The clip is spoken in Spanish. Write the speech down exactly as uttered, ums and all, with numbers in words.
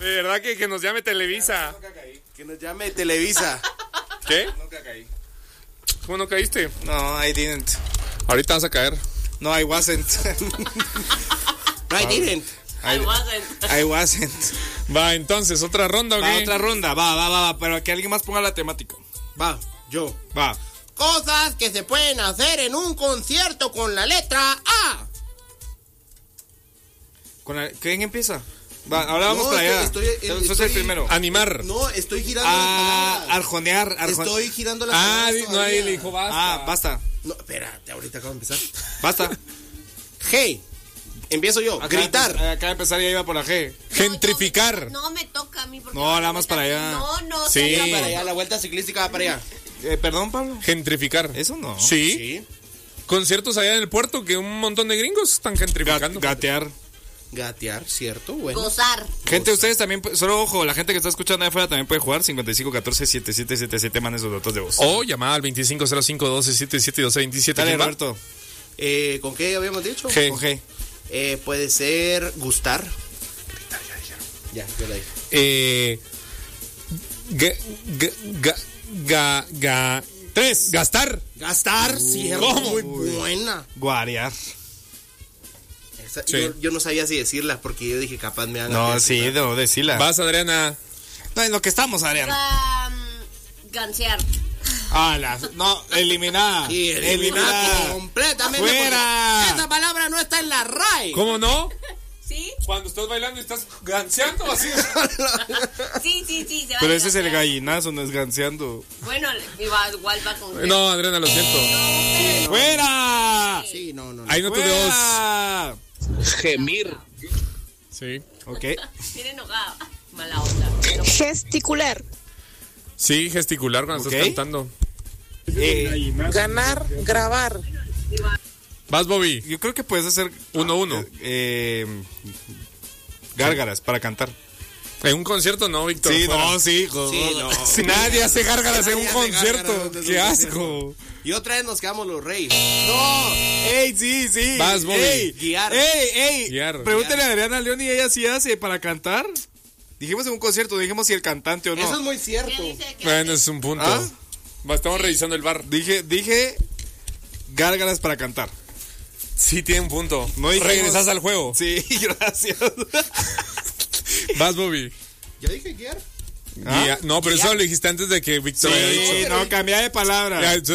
De verdad que, que nos llame Televisa. Nunca caí. Que nos llame Televisa. ¿Qué? Nunca caí. ¿Cómo no caíste? No, I didn't. Ahorita vas a caer. No, I wasn't. No, I didn't. I wasn't. I wasn't. Va, entonces, ¿otra ronda o Va, qué? otra ronda. Va, va, va, va. Pero que alguien más ponga la temática. Va, yo. Va. Cosas que se pueden hacer en un concierto con la letra A. ¿Con la... ¿Quién empieza? Va, ahora vamos No, para allá. estoy- estoy- Yo soy estoy- el primero. Animar. No, estoy girando Ah, las palabras. arjonear. arjon- Estoy girando las Ah, palabras di- no, todavía. ahí le dijo basta. Ah, basta. No, espérate, ahorita acabo de empezar. Basta. Hey, empiezo yo. Acá Gritar. empe- Acá de empezar ya iba por la G. Gentrificar. No, me toca a mí. Porque No, nada más para allá. No, no. Sí. señor. Mira para allá, la vuelta ciclística va para allá. Eh, Perdón, Pablo. Gentrificar. Eso no. Sí. Sí. Conciertos allá en el puerto que un montón de gringos están gentrificando. Gatear. Gatear, ¿cierto? Bueno. Gozar. Gente, ustedes también, pu- solo ojo, la gente que está escuchando ahí afuera también puede jugar cincuenta y cinco catorce setenta y siete setenta y siete, manden sus datos de voz. O llamada al veinticinco cero cinco doce setenta y siete doce veintisiete. Dale, ¿Quién va? Roberto. Eh, ¿Con qué habíamos dicho? G. Con G. Eh, puede ser gustar. Gritar, ya dijeron. Ya, yo la dije. Eh, ga- ga- ga- ga- ga- Tres. Gastar. Gastar, cierto. ¿cómo? Muy buena. Guarear. Esa- Sí. yo, yo no sabía si decirla porque yo dije capaz me van a No, decir, sí, ¿verdad? no, decila. Vas, Adriana. No, en lo que estamos, Adrián. Gam- Gansear. Ah, la, no, eliminada. Sí, eliminada completamente. ¡Fuera! porque Esa palabra no está en la R A E. ¿Cómo no? ¿Sí? Cuando estás bailando y estás ganseando así. Sí, sí, sí. Se va Pero a ese es el gansear. gallinazo, no es ganseando. Bueno, igual, igual va con. No, Adriana, lo siento. ¡Fuera! Sí, no, no. no. Ahí no te dos. ¡Fuera! Gemir. Sí. Ok. Viene enojado. Mala onda. Pero- Gesticular. Sí, gesticular cuando Ok. estás cantando. Eh, Ganar, grabar. Vas, Bobby. yo creo que puedes hacer Uno, uno. Eh, gárgaras para cantar. En un concierto no, Víctor. Sí, fuera. no, sí. Sí, no. Si nadie hace gárgaras en un Nadie hace concierto. gárgaras en un ¡Qué concierto. asco! Y otra vez nos quedamos los reyes. No, ey, sí, sí. Vas, Bobby. Ey, Guiar. Ey, ey. Guiar. Pregúntale a Adriana León y ella sí hace para cantar. Dijimos en un concierto, dijimos si el cantante o no. Eso es muy cierto. ¿Quién dice que- Bueno, es un punto. ¿Ah? Va, estamos revisando el bar. Dije, dije gárgaras para cantar. Sí, tiene un punto. No dijimos- Regresas al juego. Sí, gracias. Vas, Bobby. ¿Ya dije guiar? Guía- No, pero eso lo dijiste antes de que Víctor haya dicho. Sí, no, cambia de palabra. Ya,